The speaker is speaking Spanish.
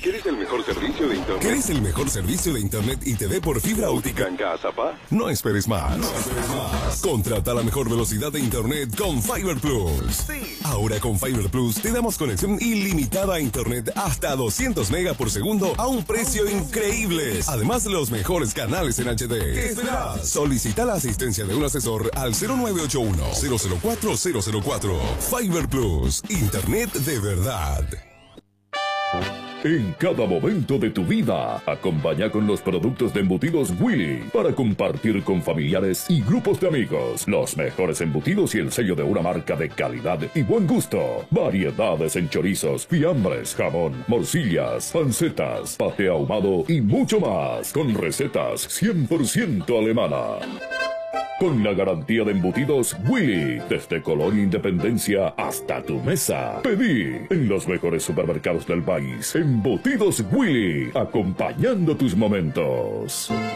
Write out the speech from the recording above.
¿Quieres el mejor servicio de internet? ¿Quieres el mejor servicio de internet y TV por fibra óptica en casa, pa? No esperes más. Contrata la mejor velocidad de internet con Fiber Plus. Sí. Ahora con Fiber Plus te damos conexión ilimitada a internet hasta 200 megas por segundo a un precio increíble. Además, los mejores canales en HD. ¿Qué esperas? Solicita la asistencia de un asesor al 0981-004-004. Fiber Plus. Internet de verdad. En cada momento de tu vida, acompaña con los productos de embutidos Willy para compartir con familiares y grupos de amigos. Los mejores embutidos y el sello de una marca de calidad y buen gusto. Variedades en chorizos, fiambres, jamón, morcillas, pancetas, paté ahumado y mucho más. Con recetas 100% alemana. Con la garantía de embutidos Willy, desde Colonia Independencia hasta tu mesa. Pedí en los mejores supermercados del país. Embutidos Willy, acompañando tus momentos.